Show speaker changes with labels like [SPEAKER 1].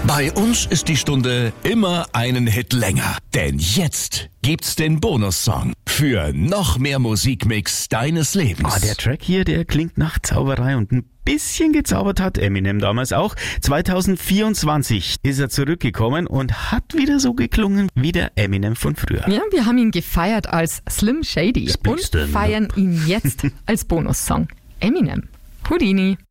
[SPEAKER 1] Bei uns ist die Stunde immer einen Hit länger. Denn jetzt gibt's den Bonussong für noch mehr Musikmix deines Lebens.
[SPEAKER 2] Der Track hier, der klingt nach Zauberei und ein bisschen gezaubert hat Eminem damals auch. 2024 ist er zurückgekommen und hat wieder so geklungen wie der Eminem von früher.
[SPEAKER 3] Ja, wir haben ihn gefeiert als Slim Shady und feiern ihn jetzt als Bonussong. Eminem, Houdini.